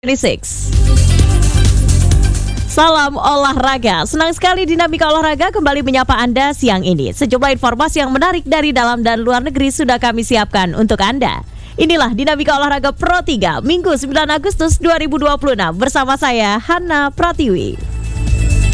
26. Salam olahraga, senang sekali Dinamika Olahraga kembali menyapa Anda siang ini. Sejumlah informasi yang menarik dari dalam dan luar negeri sudah kami siapkan untuk Anda. Inilah Dinamika Olahraga Pro 3, Minggu 9 Agustus 2026 bersama saya, Hana Pratiwi.